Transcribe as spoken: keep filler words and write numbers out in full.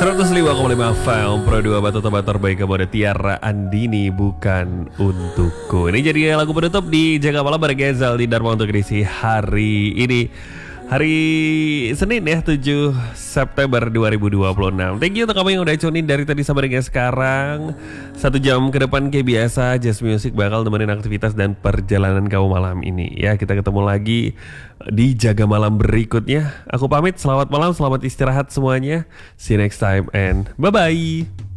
seratus lima koma lima F M Pro dua Batu Tempat terbaik kepada Tiara Andini, bukan untukku. Ini jadi lagu penutup di Jaga Malam bareng Gezal di Dharma untuk edisi hari ini, hari Senin ya, tujuh September dua ribu dua puluh enam. Thank you untuk kamu yang udah tune in dari tadi sampai dengan sekarang. Satu jam ke depan kayak biasa Just Music bakal nemenin aktivitas dan perjalanan kamu malam ini. Ya, kita ketemu lagi di Jaga Malam berikutnya. Aku pamit, selamat malam, selamat istirahat semuanya. See you next time and bye-bye.